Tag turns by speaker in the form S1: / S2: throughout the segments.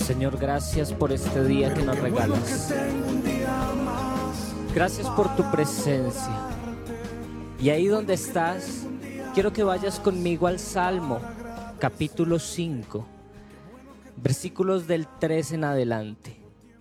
S1: Señor, gracias por este día que nos regalas. Gracias por tu presencia. Y ahí donde estás, quiero que vayas conmigo al Salmo, capítulo 5, versículos del 3 en adelante.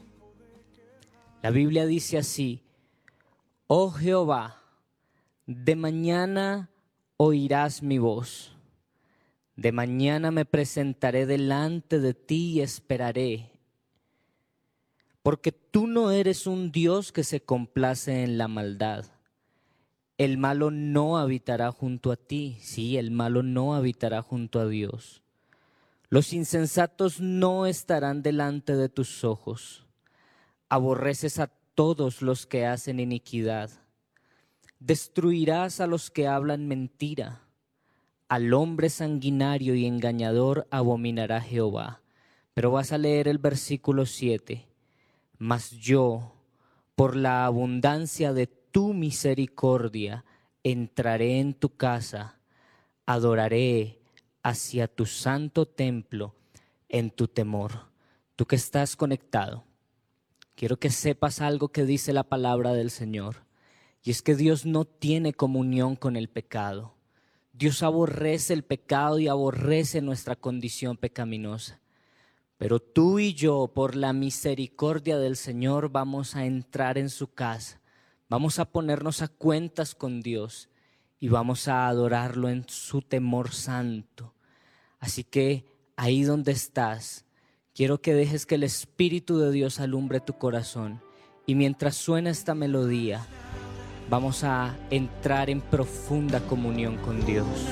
S1: La Biblia dice así: Oh Jehová, de mañana oirás mi voz. De mañana me presentaré delante de ti y esperaré. Porque tú no eres un Dios que se complace en la maldad. El malo no habitará junto a ti. Sí, el malo no habitará junto a Dios. Los insensatos no estarán delante de tus ojos. Aborreces a todos los que hacen iniquidad. Destruirás a los que hablan mentira. Al hombre sanguinario y engañador abominará Jehová. Pero vas a leer el versículo 7. Mas yo, por la abundancia de tu misericordia, entraré en tu casa, adoraré hacia tu santo templo en tu temor. Tú que estás conectado, quiero que sepas algo que dice la palabra del Señor. Y es que Dios no tiene comunión con el pecado. Dios aborrece el pecado y aborrece nuestra condición pecaminosa. Pero tú y yo, por la misericordia del Señor, vamos a entrar en su casa. Vamos a ponernos a cuentas con Dios y vamos a adorarlo en su temor santo. Así que ahí donde estás, quiero que dejes que el Espíritu de Dios alumbre tu corazón. Y mientras suena esta melodía, vamos a entrar en profunda comunión con Dios.